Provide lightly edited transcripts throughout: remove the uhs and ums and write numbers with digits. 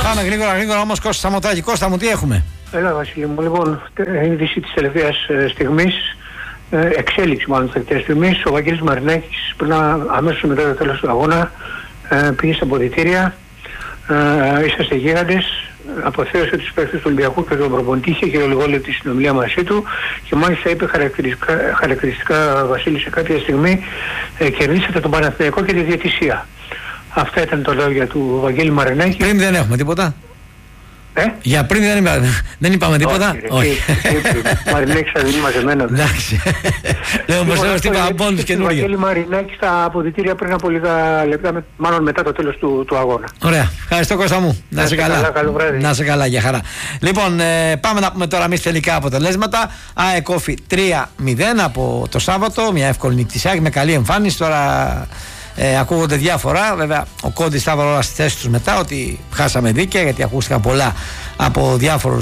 Πάμε γρήγορα όμως, Κώστα Σαμοτάκη. Κώστα μου, τι έχουμε? Έλα Βασίλη μου, λοιπόν, είδηση της τελευταίας στιγμής, εξέλιξη μάλλον της τελευταίας στιγμής. Ο Βαγγέλης Μαρινάκης πριν αμέσως μετά το τέλος του αγώνα πήγε στα αποδυτήρια, είσαστε γίγαντες, αποθέωσε τους παίκτες του Ολυμπιακού και τον προπονητή, είχε και ολιγόλεπτη συνομιλία μαζί του και μάλιστα είπε χαρακτηριστικά Βασίλη σε κάποια στιγμή, κερδίσατε τον Παναθηναϊκό και τη διαιτησία. Αυτά ήταν τα λόγια του Βαγγέλη Μαρινάκη. Πριν δεν έχουμε τίποτα. Για πριν δεν είπαμε τίποτα. Όχι. Μαρινάκης θα δίνει μαζεμένα. Εντάξει. Λέω πως έχω στείλει από πόντους καινούργια. Βαγγέλη Μαρινάκη στα αποδυτήρια πριν από λίγα λεπτά, μάλλον μετά το τέλος του αγώνα. Ωραία. Ευχαριστώ Κώστα μου. Να είσαι καλά. Καλό βράδυ. Να είσαι καλά, για χαρά. Λοιπόν, πάμε να πούμε τώρα εμείς τελικά αποτελέσματα. ΑΕΚ Όφη 3-0 από το Σάββατο. Μια εύκολη νίκη της ΑΕΚ με καλή εμφάνιση. Τώρα ακούγονται διάφορα. Βέβαια, ο Κόντις τα έβαλε όλα στη θέση τους μετά ότι χάσαμε δίκαια, γιατί ακούστηκαν πολλά από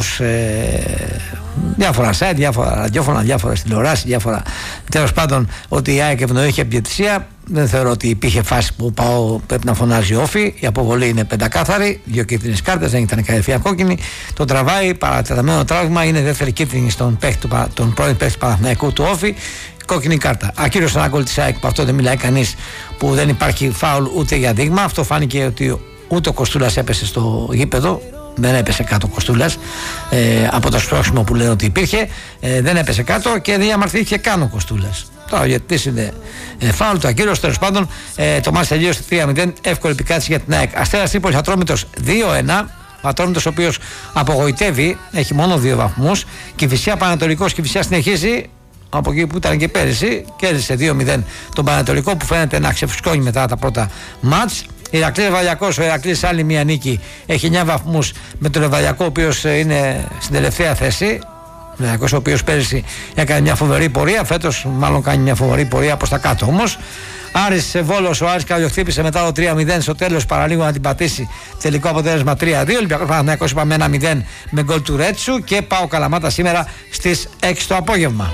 διάφορα site, διάφορα ραδιόφωνα, διάφορες τηλεοράσεις, διάφορα. Τέλος πάντων, ότι η ΑΕΚ ευνοήθηκε από την διαιτησία. Δεν θεωρώ ότι υπήρχε φάση που πρέπει να φωνάζει Όφη. Η αποβολή είναι πεντακάθαρη. 2 κίτρινες κάρτες, δεν ήταν κατευθείαν κόκκινη. Το τραβάει, παρατεταμένο τραύμα. Είναι δεύτερη κίτρινη στον πρώην παίκτη του Παναθηναϊκού του Όφη. Κόκκινη κάρτα. Ακύρωσε ένα γκολ της ΑΕΚ, που αυτό δεν μιλάει κανείς, που δεν υπάρχει φάουλ ούτε για δείγμα. Αυτό φάνηκε ότι ούτε ο Κοστούλας έπεσε στο γήπεδο. Δεν έπεσε κάτω ο Κοστούλας από το σπρώξιμο που λένε ότι υπήρχε. Δεν έπεσε κάτω και δεν διαμαρτυρήθηκε καν ο Κοστούλας. Τώρα γιατί είναι φάουλ, το ακύρωσε. Τέλος πάντων, το μάτς τελείωσε 3-0. Εύκολη επικράτηση για την ΑΕΚ. Αστέρας Τρίπολης Ατρόμητος 2-1. Ο Ατρόμητος ο οποίος απογοητεύει, έχει μόνο 2 βαθμούς. Κηφισιά Πανατολικός, Κηφισιά συνεχίζει από εκεί που ήταν και πέρυσι, κέρδισε 2-0 τον Πανατολικό, που φαίνεται να ξεφουσκώνει μετά τα πρώτα μάτς. Ηρακλής Βαλιακός, ο Ηρακλής άλλη μια νίκη, έχει 9 βαθμούς με τον Βαλιακό, ο οποίος είναι στην τελευταία θέση. Ο Βαλιακός, ο οποίος πέρυσι έκανε μια φοβερή πορεία, φέτος μάλλον κάνει μια φοβερή πορεία προς τα κάτω όμως. Άρης Βόλος, ο Άρης καλιοχτύπησε μετά το 3-0 στο τέλος, παραλίγο να την πατήσει. Τελικό αποτέλεσμα 3-2. Ολυμπιακός Παναθηναϊκός είπαμε 1-0 με γκολ του Ρέτσου. Και πάω Καλαμάτα σήμερα στις 6 το απόγευμα.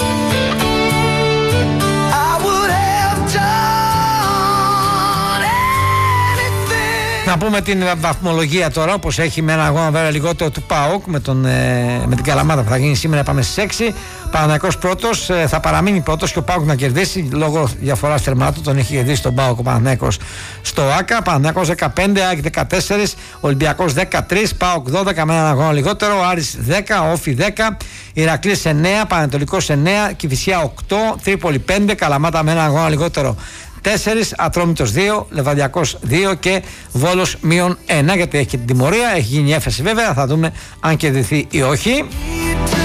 Να πούμε την βαθμολογία τώρα, όπως έχει, με ένα αγώνα βέβαια λιγότερο του ΠΑΟΚ με την Καλαμάτα που θα γίνει σήμερα. Πάμε στις 6. Παναθηναϊκός πρώτος, θα παραμείνει πρώτος και ο ΠΑΟΚ να κερδίσει λόγω διαφοράς τερμάτων. Τον έχει κερδίσει τον ΠΑΟΚ ο Παναθηναϊκός στο ΆΚΑ. Παναθηναϊκός 15, ΑΕΚ 14, Ολυμπιακός 13, ΠΑΟΚ 12 με έναν αγώνα λιγότερο, Άρης 10, Όφη 10, Ηρακλής 9, Πανατολικός 9, Κηφισιά 8, Τρίπολη 5, Καλαμάτα με έναν αγώνα λιγότερο 4, Ατρόμητος 2, Λεβαδιακός 2 και Βόλος -1, γιατί έχει και την τιμωρία. Έχει γίνει έφεση βέβαια, θα δούμε αν κερδιθεί ή όχι.